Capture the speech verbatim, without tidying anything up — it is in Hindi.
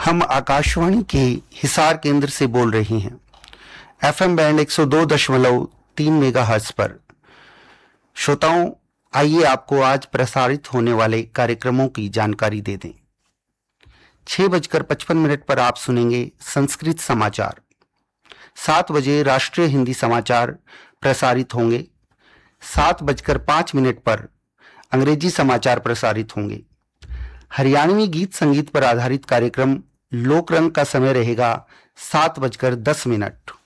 हम आकाशवाणी के हिसार केंद्र से बोल रहे हैं। एफएम बैंड एक सौ दो दशमलव तीन मेगाहर्ट्ज पर। श्रोताओं, आइए आपको आज प्रसारित होने वाले कार्यक्रमों की जानकारी दे दें। छह बजकर पचपन मिनट पर आप सुनेंगे संस्कृत समाचार। सात बजे राष्ट्रीय हिंदी समाचार प्रसारित होंगे। सात बजकर पाँच मिनट पर अंग्रेजी समाचार प्रसारित होंगे। हरियाणवी गीत संगीत पर आधारित कार्यक्रम लोकरंग का समय रहेगा सात बजकर दस मिनट।